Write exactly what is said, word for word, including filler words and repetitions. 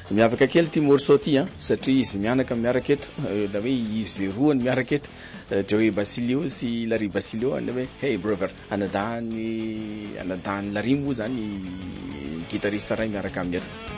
miavaka kely ty morceau ty a satria izy mianaka miaraka eto da hoe izy roany miaraka eto Joey Basilio sy Larry Basilio le hoe hey brother anadany anadany Larry mo zany guitariste ray miaraka amin'ny eto